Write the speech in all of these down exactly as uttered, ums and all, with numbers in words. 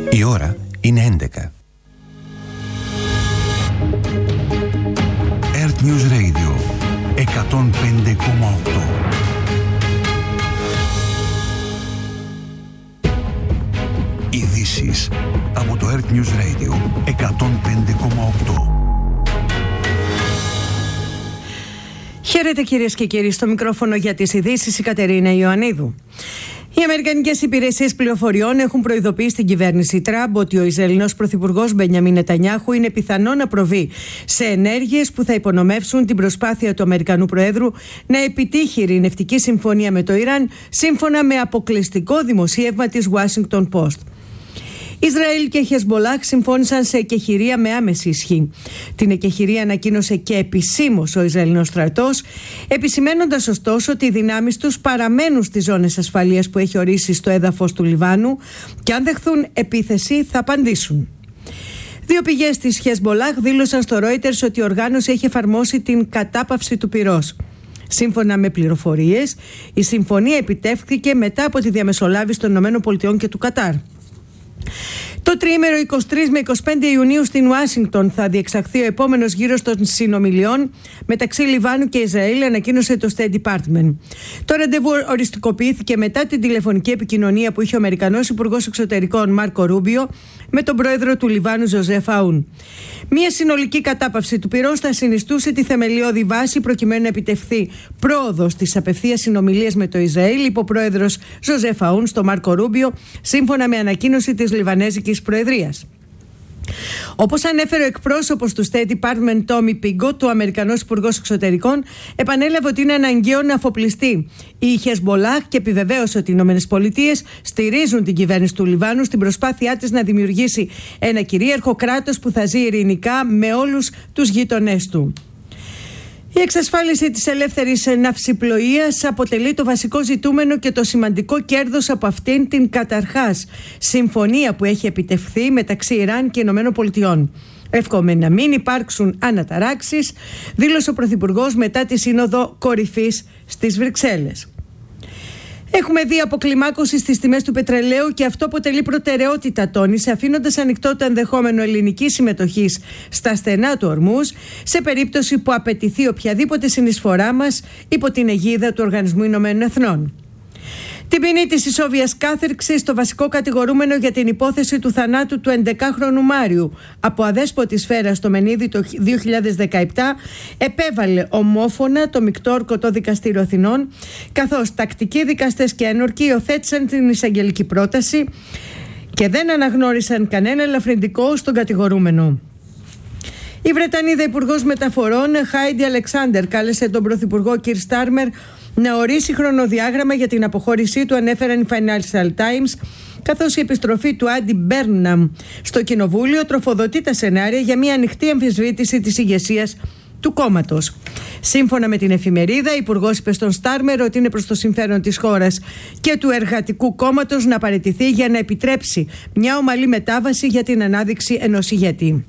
Η ώρα είναι έντεκα. Earth News Radio εκατόν πέντε κόμμα οκτώ. Ειδήσεις από το Earth News Radio εκατόν πέντε κόμμα οκτώ. Χαίρετε κυρίες και κύριοι, στο μικρόφωνο για τις ειδήσεις η Κατερίνα Ιωαννίδου. Οι αμερικανικές υπηρεσίες πληροφοριών έχουν προειδοποιήσει την κυβέρνηση Τραμπ ότι ο Ισραηλινός πρωθυπουργός Μπενιαμίν Νετανιάχου είναι πιθανό να προβεί σε ενέργειες που θα υπονομεύσουν την προσπάθεια του Αμερικανού Προέδρου να επιτύχει ειρηνευτική συμφωνία με το Ιράν, σύμφωνα με αποκλειστικό δημοσίευμα της Washington Post. Ισραήλ και Χεσμολάχ συμφώνησαν σε εκεχηρία με άμεση ισχύ. Την εκεχηρία ανακοίνωσε και επισήμως ο Ισραηλινός στρατός, επισημένοντας ωστόσο ότι οι δυνάμεις τους παραμένουν στις ζώνες ασφαλείας που έχει ορίσει στο έδαφος του Λιβάνου και αν δεχθούν επίθεση θα απαντήσουν. Δύο πηγές της Χεσμολάχ δήλωσαν στο Reuters ότι η οργάνωση έχει εφαρμόσει την κατάπαυση του πυρός. Σύμφωνα με πληροφορίες, η συμφωνία επιτεύχθηκε μετά από τη διαμεσολάβηση των ΗΠΑ και του Κατάρ. Το τριήμερο είκοσι τρεις με είκοσι πέντε Ιουνίου στην Ουάσιγκτον θα διεξαχθεί ο επόμενος γύρος των συνομιλιών μεταξύ Λιβάνου και Ισραήλ, ανακοίνωσε το State Department. Το ραντεβού οριστικοποιήθηκε μετά την τηλεφωνική επικοινωνία που είχε ο Αμερικανός Υπουργός Εξωτερικών Μάρκο Ρούμπιο με τον πρόεδρο του Λιβάνου Ζωζέφ Αούν. Μία συνολική κατάπαυση του πυρός θα συνιστούσε τη θεμελιώδη βάση προκειμένου να επιτευχθεί πρόοδος στις απευθείας συνομιλίες με το Ισραήλ, είπε ο πρόεδρος Ζωζέφ Αούν στο Μάρκο Ρούμπιο, σύμφωνα με ανακοίνωση της Λιβανέζικης Προεδρίας. Όπως ανέφερε ο εκπρόσωπος του State Department Τόμι Πίγκοτ, ο Αμερικανός Υπουργός Εξωτερικών επανέλαβε ότι είναι αναγκαίο να αφοπλιστεί η Χεσμολάχ και επιβεβαίωσε ότι οι ΗΠΑ στηρίζουν την κυβέρνηση του Λιβάνου στην προσπάθειά της να δημιουργήσει ένα κυρίαρχο κράτος που θα ζει ειρηνικά με όλους τους γείτονές του. Η εξασφάλιση της ελεύθερης ναυσιπλοείας αποτελεί το βασικό ζητούμενο και το σημαντικό κέρδος από αυτήν την καταρχάς συμφωνία που έχει επιτευχθεί μεταξύ Ιράν και Ηνωμένων Πολιτειών. Εύχομαι να μην υπάρξουν αναταράξεις, δήλωσε ο Πρωθυπουργός μετά τη Σύνοδο Κορυφής στις Βρυξέλλες. Έχουμε δει αποκλιμάκωση στις τιμές του πετρελαίου και αυτό αποτελεί προτεραιότητα, τόνισε, αφήνοντας ανοιχτό το ενδεχόμενο ελληνικής συμμετοχής στα στενά του Ορμούζ σε περίπτωση που απαιτηθεί οποιαδήποτε συνεισφορά μας υπό την αιγίδα του Οργανισμού Ηνωμένων Εθνών. Την ποινή της ισόβιας κάθερξης στο βασικό κατηγορούμενο για την υπόθεση του θανάτου του ενδεκάχρονου Μάριου από αδέσποτη σφαίρα στο Μενίδη το δύο χιλιάδες δεκαεπτά επέβαλε ομόφωνα το Μεικτό Ορκωτό Δικαστήριο Αθηνών, καθώς τακτικοί δικαστές και ένορκοι υιοθέτησαν την εισαγγελική πρόταση και δεν αναγνώρισαν κανένα ελαφρυντικό στον κατηγορούμενο. Η Βρετανίδα Υπουργός Μεταφορών Χάιντι Αλεξάντερ κάλεσε τον Πρωθυπουργό Κιρ Στάρμερ να ορίσει χρονοδιάγραμμα για την αποχώρησή του, ανέφεραν οι Financial Times, καθώς η επιστροφή του Άντι Μπέρναμ στο Κοινοβούλιο τροφοδοτεί τα σενάρια για μια ανοιχτή αμφισβήτηση της ηγεσίας του κόμματος. Σύμφωνα με την εφημερίδα, η Υπουργός είπε στον Στάρμερ ότι είναι προς το συμφέρον της χώρας και του Εργατικού Κόμματος να παραιτηθεί για να επιτρέψει μια ομαλή μετάβαση για την ανάδειξη ενός ηγέτη.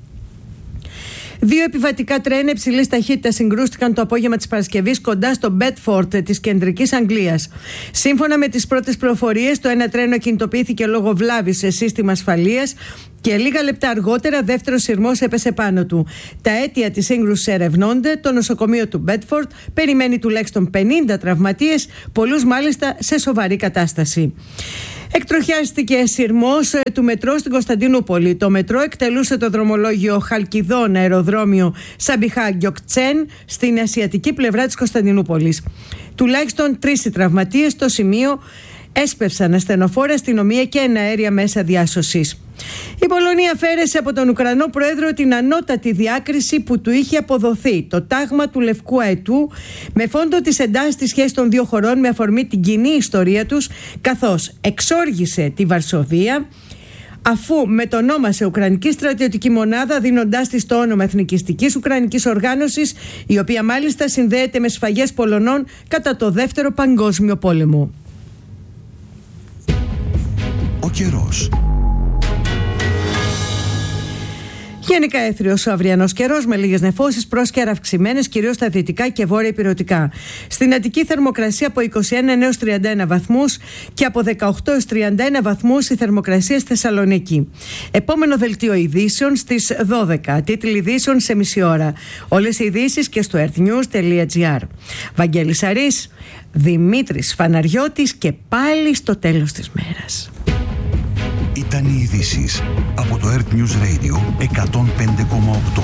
Δύο επιβατικά τρένα υψηλής ταχύτητας συγκρούστηκαν το απόγευμα της Παρασκευής κοντά στο Μπέτφορντ της κεντρικής Αγγλίας. Σύμφωνα με τις πρώτες πληροφορίες, το ένα τρένο κινητοποιήθηκε λόγω βλάβης σε σύστημα ασφαλείας και λίγα λεπτά αργότερα δεύτερος σειρμός έπεσε πάνω του. Τα αίτια της σύγκρουσης ερευνώνται. Το νοσοκομείο του Μπέτφορντ περιμένει τουλάχιστον πενήντα τραυματίες, πολλούς μάλιστα σε σοβαρή κατάσταση. Εκτροχιάστηκε σειρμός του μετρό στην Κωνσταντινούπολη. Το μετρό εκτελούσε το δρομολόγιο Χαλκιδών αεροδρόμιο Σαμπιχά Γκιοκτσέν στην ασιατική πλευρά της Κωνσταντινούπολης. Τουλάχιστον τρεις οι τραυματίες στο σημείο έσπευσαν ασθενοφόρα, αστυνομία και εναέρια μέσα διάσωσης. Η Πολωνία αφαίρεσε από τον Ουκρανό Πρόεδρο την ανώτατη διάκριση που του είχε αποδοθεί, το τάγμα του Λευκού Αετού, με φόντο τις εντάσεις στη σχέση των δύο χωρών με αφορμή την κοινή ιστορία τους, καθώς εξόργησε τη Βαρσοβία αφού μετονόμασε Ουκρανική Στρατιωτική Μονάδα, δίνοντάς της το όνομα Εθνικιστικής Ουκρανικής Οργάνωσης, η οποία μάλιστα συνδέεται με σφαγές Πολωνών κατά το Δεύτερο Παγκόσμιο Πόλεμο. Ο καιρός. Γενικά έθριος ο αυριανός καιρός με λίγες νεφώσεις πρόσκαιρα αυξημένες κυρίως στα δυτικά και βόρεια ηπειρωτικά. Στην Αττική θερμοκρασία από είκοσι ένα έως τριάντα ένα βαθμούς και από δεκαοκτώ έως τριάντα ένα βαθμούς η θερμοκρασία στη Θεσσαλονίκη. Επόμενο δελτίο ειδήσεων στις δώδεκα. Τίτλοι ειδήσεων σε μισή ώρα. Όλες οι ειδήσεις και στο earthnews τελεία gr. Βαγγέλης Αρής, Δημήτρης Φαναριώτης και πάλι στο τέλος της μέρας. Ήταν οι ειδήσεις από το Earth News Radio εκατόν πέντε κόμμα οκτώ.